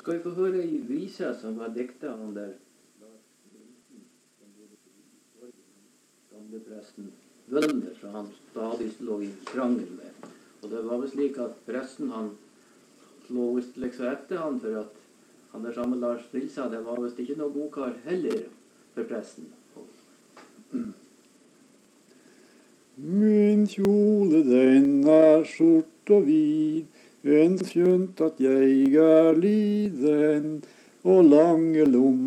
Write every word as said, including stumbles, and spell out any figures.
Skal vi få høre ei vise som var dikta han der gamle presten Wøllner, så han stadig lå i krangel med. Og det var vel slik at presten han lå visst liksom etter han, for at han der sammen Lars Nilsa, det var visst ikke noe god kar heller for presten. Min kjole den er sort og vid, en skjønt at jeg er liden, og lange lommer